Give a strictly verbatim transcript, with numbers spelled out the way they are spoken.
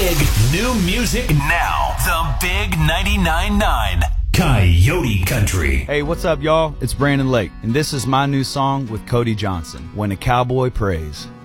big new music now. The Big ninety-nine point nine Coyote Country. Hey, what's up, y'all? It's Brandon Lake, and this is my new song with Cody Johnson, When a Cowboy Prays.